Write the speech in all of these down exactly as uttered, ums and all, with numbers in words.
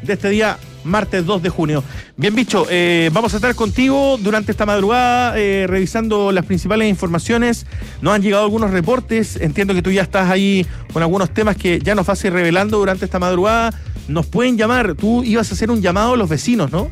de este día, martes dos de junio. Bien, Bicho, eh, vamos a estar contigo durante esta madrugada eh, revisando las principales informaciones. Nos han llegado algunos reportes, entiendo que tú ya estás ahí con algunos temas que ya nos vas a ir revelando durante esta madrugada. Nos pueden llamar, tú ibas a hacer un llamado a los vecinos, ¿no?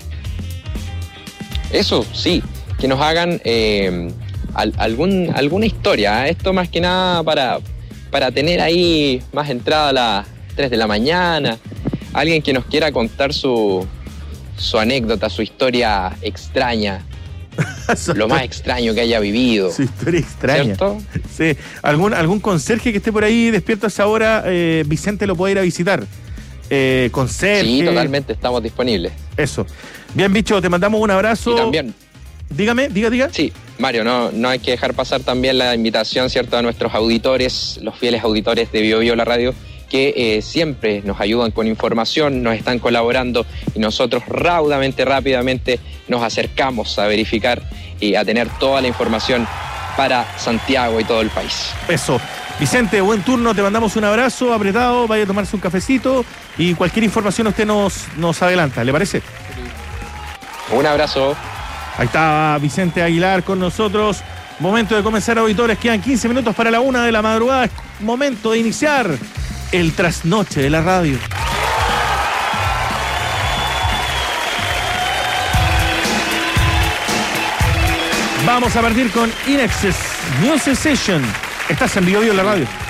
Eso, sí, que nos hagan eh, al, algún, alguna historia, ¿eh? Esto más que nada para, para tener ahí más entrada a las tres de la mañana, alguien que nos quiera contar su, su anécdota, su historia extraña, lo más extraño que haya vivido. Su historia extraña. ¿Cierto? Sí, algún, algún conserje que esté por ahí despierto a esa hora, eh, Vicente lo puede ir a visitar. Eh, conserje. Sí, totalmente, estamos disponibles. Eso. Bien, Bicho, te mandamos un abrazo. Y también... Dígame, diga, diga. Sí, Mario, no, no hay que dejar pasar también la invitación, ¿cierto?, a nuestros auditores, los fieles auditores de Bio Bio La Radio, que eh, siempre nos ayudan con información, nos están colaborando y nosotros raudamente, rápidamente nos acercamos a verificar y a tener toda la información para Santiago y todo el país. Eso. Vicente, buen turno, te mandamos un abrazo apretado, vaya a tomarse un cafecito y cualquier información usted nos, nos adelanta, ¿le parece? Un abrazo. Ahí está Vicente Aguilar con nosotros. Momento de comenzar, auditores, quedan quince minutos para la una de la madrugada. Es momento de iniciar el trasnoche de la radio. Vamos a partir con Inexes Music Session. Estás en Bio Bio La Radio.